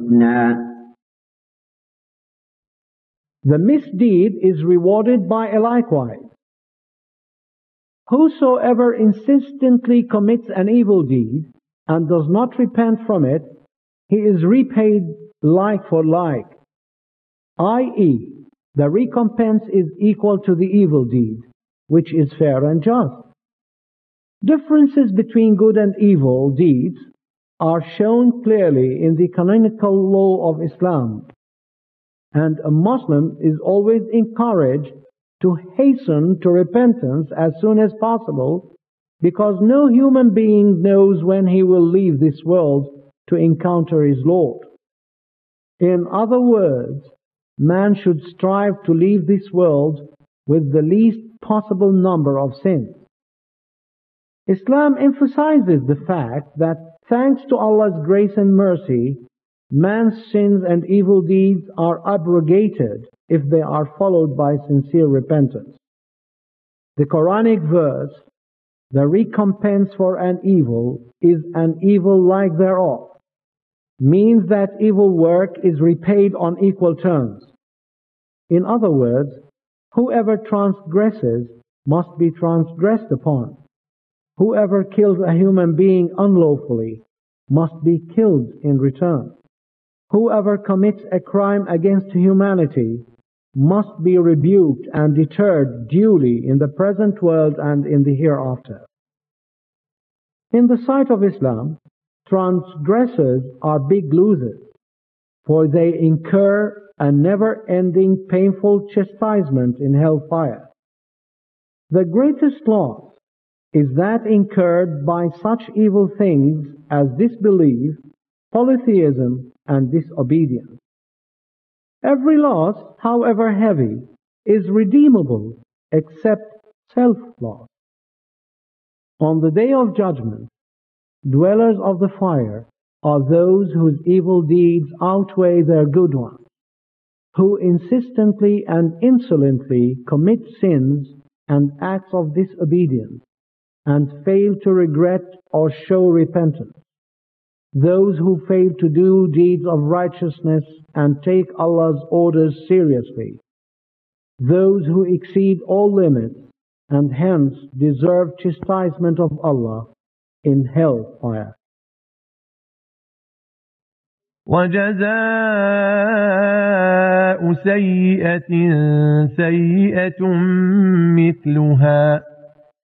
الحسنى. The misdeed is rewarded by a likewise. Whosoever insistently commits an evil deed and does not repent from it, he is repaid like for like, i.e., the recompense is equal to the evil deed, which is fair and just. Differences between good and evil deeds are shown clearly in the canonical law of Islam, and a Muslim is always encouraged to hasten to repentance as soon as possible, because no human being knows when he will leave this world to encounter his Lord. In other words, man should strive to leave this world with the least possible number of sins. Islam emphasizes the fact that thanks to Allah's grace and mercy, man's sins and evil deeds are abrogated if they are followed by sincere repentance. The Quranic verse, "The recompense for an evil is an evil like thereof," means that evil work is repaid on equal terms. In other words, whoever transgresses must be transgressed upon. Whoever kills a human being unlawfully must be killed in return. Whoever commits a crime against humanity must be rebuked and deterred duly in the present world and in the hereafter. In the sight of Islam, transgressors are big losers, for they incur a never-ending painful chastisement in hellfire. The greatest loss is that incurred by such evil things as disbelief, polytheism, and disobedience. Every loss, however heavy, is redeemable except self-loss. On the Day of Judgment, dwellers of the fire are those whose evil deeds outweigh their good ones, who insistently and insolently commit sins and acts of disobedience, and fail to regret or show repentance. Those who fail to do deeds of righteousness and take Allah's orders seriously. Those who exceed all limits and hence deserve chastisement of Allah in hellfire. وَجَزَاءُ سَيِّئَةٍ سَيِّئَةٌ مِثْلُهَا